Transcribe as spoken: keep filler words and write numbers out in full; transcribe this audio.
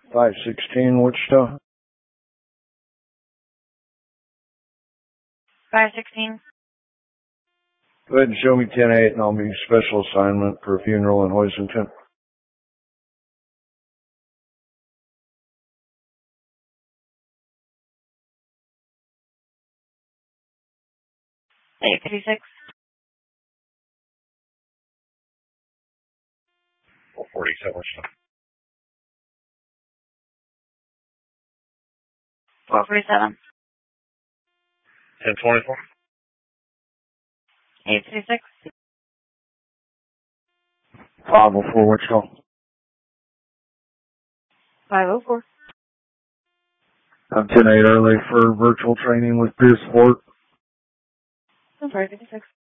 five sixteen, Wichita. five sixteen. Go ahead and show me ten eight, and I'll be special assignment for a funeral in Hoisington. eight fifty-six. four forty-seven, Wichita. four forty-seven. ten twenty-four. eight fifty-six. five oh four, Wichita. five oh four. I'm ten eight early for virtual training with Pierce Fort. five fifty-six.